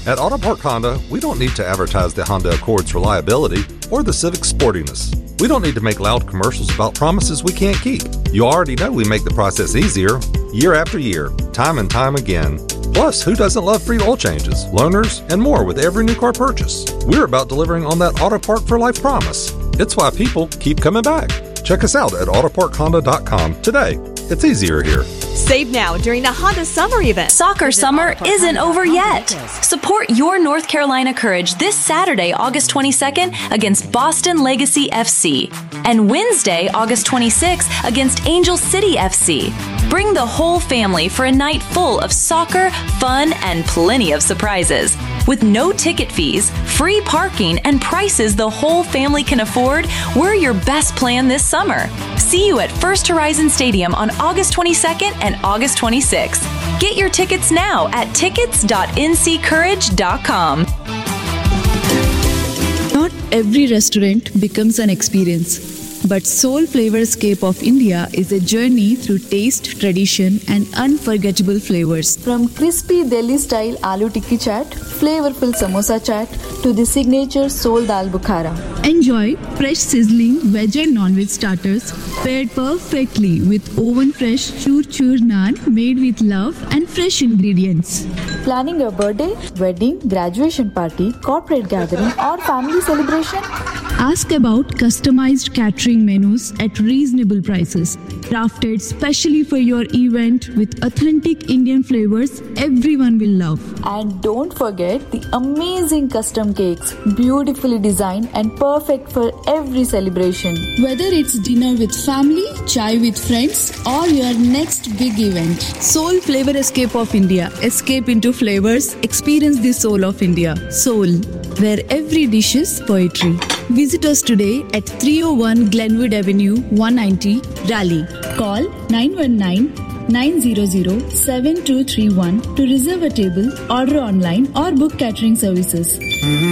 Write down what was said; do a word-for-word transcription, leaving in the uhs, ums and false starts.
At Auto Park Honda, we don't need to advertise the Honda Accord's reliability or the Civic's sportiness. We don't need to make loud commercials about promises we can't keep. You already know we make the process easier, year after year, time and time again. Plus, who doesn't love free oil changes, loaners, and more with every new car purchase? We're about delivering on that Auto Park for Life promise. It's why people keep coming back. Check us out at auto park honda dot com today. It's easier here. Save now during the Honda Summer event. Soccer summer isn't over yet. Support your North Carolina Courage this Saturday, August twenty-second against Boston Legacy F C and Wednesday, August twenty-sixth against Angel City F C. Bring the whole family for a night full of soccer, fun, and plenty of surprises. With no ticket fees, free parking, and prices the whole family can afford, we're your best plan this summer. See you at First Horizon Stadium on August twenty-second and August twenty-sixth. Get your tickets now at tickets dot n c courage dot com. Not every restaurant becomes an experience. But Soul Flavorscape of India is a journey through taste, tradition, and unforgettable flavors. From crispy Delhi-style aloo tikki chaat, flavorful samosa chaat, to the signature Soul Dal Bukhara. Enjoy fresh sizzling veg and non-veg starters paired perfectly with oven-fresh chur-chur naan made with love and fresh ingredients. Planning a birthday, wedding, graduation party, corporate gathering, or family celebration? Ask about customized catering menus at reasonable prices. Crafted specially for your event with authentic Indian flavors everyone will love. And don't forget the amazing custom cakes, beautifully designed and perfect for every celebration. Whether it's dinner with family, chai with friends, or your next big event, Soul Flavorscape of India. Escape into flavors, experience the soul of India. Soul, where every dish is poetry. Visit us today at three oh one Glenwood Avenue, one ninety, Raleigh. Call nine one nine, nine zero zero, seven two three one to reserve a table, order online, or book catering services.